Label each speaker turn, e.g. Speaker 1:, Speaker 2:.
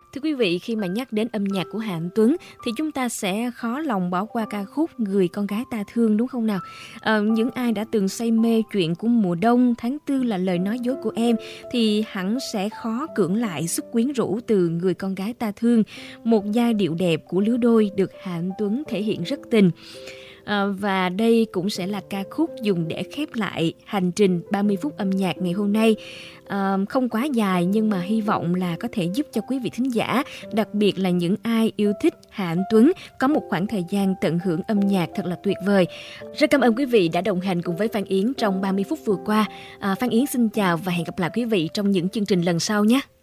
Speaker 1: Thưa quý vị, khi mà nhắc đến âm nhạc của Hà Anh Tuấn thì chúng ta sẽ khó lòng bỏ qua ca khúc Người con gái ta thương, đúng không nào? Những ai đã từng say mê chuyện của mùa đông, tháng tư là lời nói dối của em thì hẳn sẽ khó cưỡng lại sức quyến rũ từ Người con gái ta thương, một giai điệu đẹp của lứa đôi được Hà Anh Tuấn thể hiện rất tình. Và đây cũng sẽ là ca khúc dùng để khép lại hành trình 30 phút âm nhạc ngày hôm nay. Không quá dài nhưng mà hy vọng là có thể giúp cho quý vị thính giả, đặc biệt là những ai yêu thích Hà Anh Tuấn, có một khoảng thời gian tận hưởng âm nhạc thật là tuyệt vời. Rất cảm ơn quý vị đã đồng hành cùng với Phan Yến trong 30 phút vừa qua. Phan Yến xin chào và hẹn gặp lại quý vị trong những chương trình lần sau nhé.